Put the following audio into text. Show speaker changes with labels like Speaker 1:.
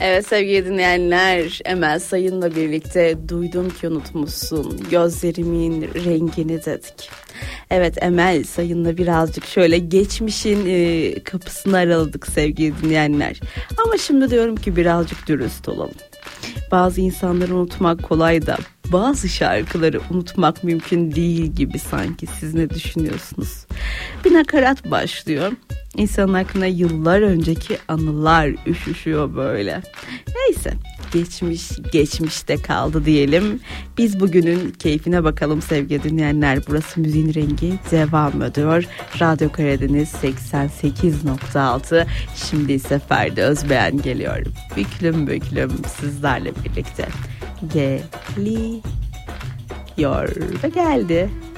Speaker 1: Evet sevgili dinleyenler, Emel Sayın'la birlikte duydum ki unutmuşsun gözlerimin rengini dedik. Evet, Emel Sayın'la birazcık şöyle geçmişin kapısını araladık sevgili dinleyenler. Ama şimdi diyorum ki birazcık dürüst olalım. Bazı insanları unutmak kolay da bazı şarkıları unutmak mümkün değil gibi sanki. Siz ne düşünüyorsunuz? Bir nakarat başlıyor. İnsanın aklına yıllar önceki anılar üşüşüyor böyle. Neyse, geçmiş geçmişte kaldı diyelim. Biz bugünün keyfine bakalım sevgili dinleyenler. Burası Müziğin Rengi devam ediyor. Radyo Karadeniz 88.6. Şimdi ise Ferdi Özbeğen geliyor. Büklüm büklüm sizlerle birlikte geliyor ve geldi.